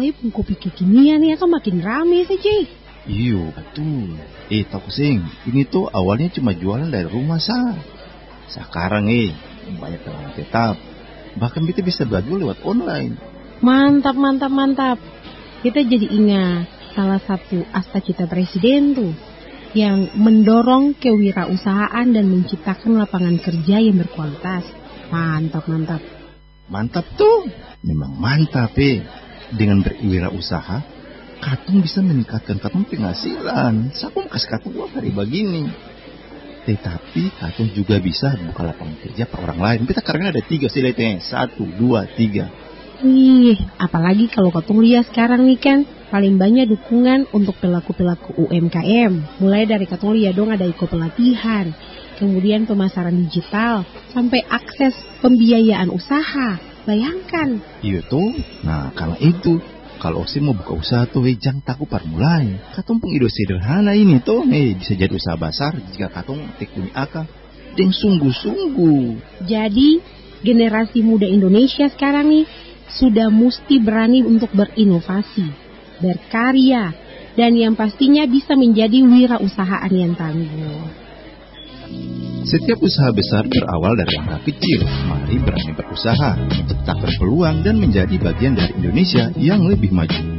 apalagi kopi kekinian ya kan makin rame sih, Ci. Iyo, betul. Tahu sing, ini tuh awalnya cuma jualan dari rumah Sekarang banyak pelanggan tetap. Bahkan kita bisa belajar lewat online. Mantap. Kita jadi ingat salah satu asta cita presiden tuh yang mendorong kewirausahaan dan menciptakan lapangan kerja yang berkualitas. Mantap. Mantap tuh. Memang mantap Dengan berwirausaha, katong bisa meningkatkan katong penghasilan. Saya kasih katong uang hari begini. Tetapi katong juga bisa buka lapangan kerja per orang lain. Kita karena ada 3 siletnya. 1, 2, 3. Apalagi kalau katong lihat sekarang nih kan, paling banyak dukungan untuk pelaku-pelaku UMKM. Mulai dari katong lihat dong ada ikut pelatihan, kemudian pemasaran digital, sampai akses pembiayaan usaha. Bayangkan. Iya tuh. Nah, karena itu, kalau saya mau buka usaha tuh, jangan takut permulai. Katong pun ide sederhana ini tuh, bisa jadi usaha besar jika katong tekuni akal dan sungguh-sungguh. Jadi, generasi muda Indonesia sekarang nih sudah mesti berani untuk berinovasi, berkarya, dan yang pastinya bisa menjadi wirausahaan yang tangguh. Setiap usaha besar berawal dari langkah kecil. Mari berani berusaha, menciptakan peluang dan menjadi bagian dari Indonesia yang lebih maju.